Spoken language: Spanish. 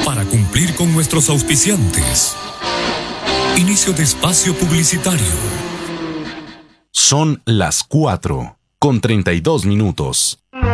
para cumplir con nuestros auspiciantes. Inicio de espacio publicitario. Son las 4:32.